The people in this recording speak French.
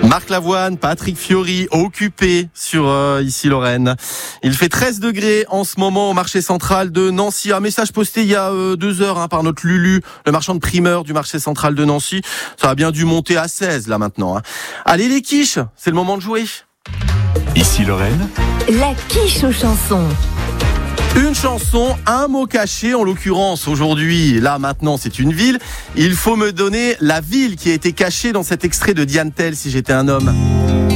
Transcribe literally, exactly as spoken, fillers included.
Marc Lavoine, Patrick Fiori, occupé sur euh, ici Lorraine. Il fait treize degrés en ce moment au marché central de Nancy. Un message posté il y a euh, deux heures hein, par notre Lulu, le marchand de primeurs du marché central de Nancy. Ça a bien dû monter à seize là maintenant. Hein. Allez les quiches, c'est le moment de jouer. Ici Lorraine. La quiche aux chansons. Une chanson, un mot caché, en l'occurrence aujourd'hui, là maintenant c'est une ville. Il faut me donner la ville qui a été cachée dans cet extrait de Diane Tell, Si j'étais un homme.